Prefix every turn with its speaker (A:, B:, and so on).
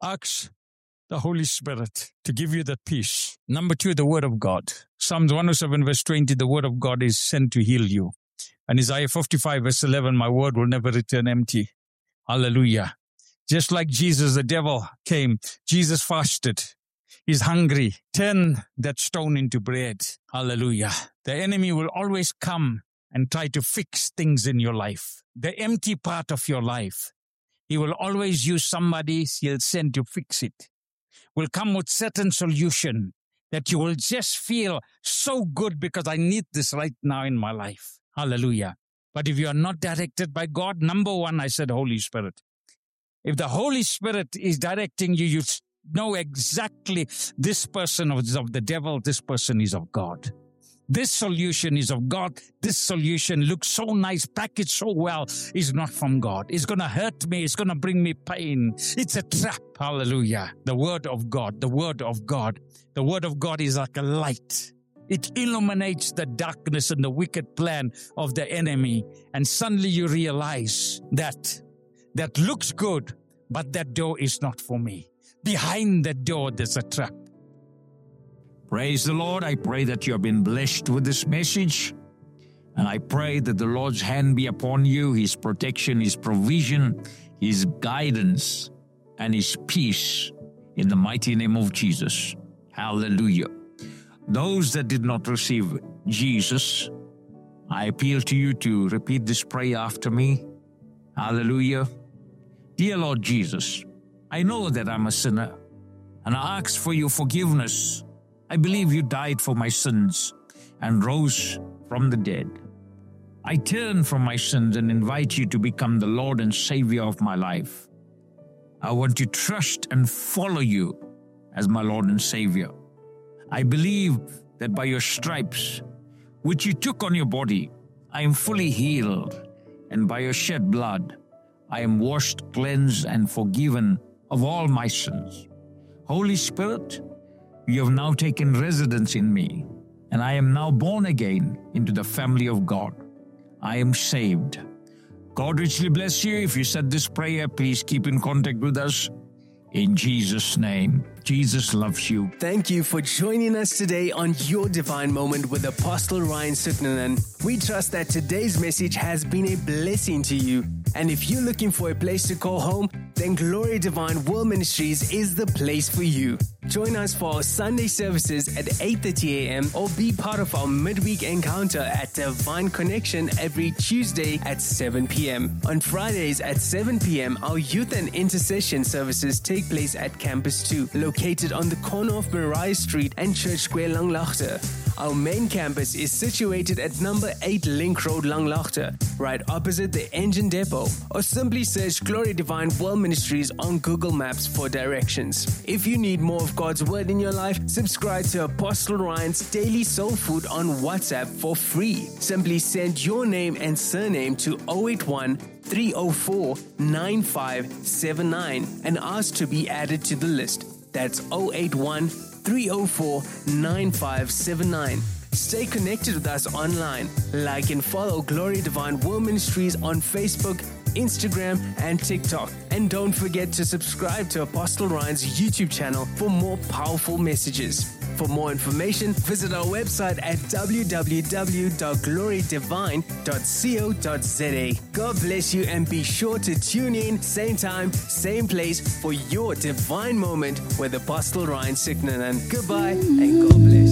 A: Ask the Holy Spirit to give you that peace. Number 2, the Word of God. Psalms 107 verse 20, the Word of God is sent to heal you. And Isaiah 55 verse 11, my word will never return empty. Hallelujah. Just like Jesus, the devil came. Jesus fasted. He's hungry. Turn that stone into bread. Hallelujah. The enemy will always come and try to fix things in your life. The empty part of your life. He will always use somebody he'll send to fix it. Will come with certain solution that you will just feel so good because I need this right now in my life. Hallelujah. But if you are not directed by God, number 1, I said Holy Spirit. If the Holy Spirit is directing you, you know exactly this person is of the devil, this person is of God. This solution is of God. This solution looks so nice, packaged so well, is not from God. It's going to hurt me. It's going to bring me pain. It's a trap. Hallelujah. The Word of God, the Word of God. The Word of God is like a light. It illuminates the darkness and the wicked plan of the enemy. And suddenly you realize that looks good, but that door is not for me. Behind that door, there's a trap.
B: Praise the Lord. I pray that you have been blessed with this message. And I pray that the Lord's hand be upon you, His protection, His provision, His guidance, and His peace in the mighty name of Jesus. Hallelujah. Those that did not receive Jesus, I appeal to you to repeat this prayer after me. Hallelujah. Dear Lord Jesus, I know that I'm a sinner, and I ask for your forgiveness. I believe you died for my sins and rose from the dead. I turn from my sins and invite you to become the Lord and Savior of my life. I want to trust and follow you as my Lord and Savior. I believe that by your stripes, which you took on your body, I am fully healed, and by your shed blood, I am washed, cleansed, and forgiven of all my sins. Holy Spirit, you have now taken residence in me, and I am now born again into the family of God. I am saved. God richly bless you. If you said this prayer, please keep in contact with us. In Jesus' name, Jesus loves you.
C: Thank you for joining us today on Your Divine Moment with Apostle Ryan Suknanan. We trust that today's message has been a blessing to you. And if you're looking for a place to call home, then Glory Divine World Ministries is the place for you. Join us for our Sunday services at 8:30 a.m. or be part of our midweek encounter at Divine Connection every Tuesday at 7 p.m. On Fridays at 7 p.m., our youth and intercession services take place at Campus 2, located on the corner of Mariah Street and Church Square, Langlaagte. Our main campus is situated at number 8 Link Road, Langlaagte, right opposite the engine depot, or simply search Glory Divine World Ministries on Google Maps for directions. If you need more of God's Word in your life, subscribe to Apostle Ryan's Daily Soul Food on WhatsApp for free. Simply send your name and surname to 081 304 9579 and ask to be added to the list. That's 081 304 9579. Stay connected with us online. Like and follow Glory Divine World Ministries on Facebook, Instagram, and TikTok. And don't forget to subscribe to Apostle Ryan's YouTube channel for more powerful messages. For more information, visit our website at www.glorydivine.co.za. God bless you, and be sure to tune in, same time, same place, for your divine moment with Apostle Ryan Suknanan. Goodbye and God bless.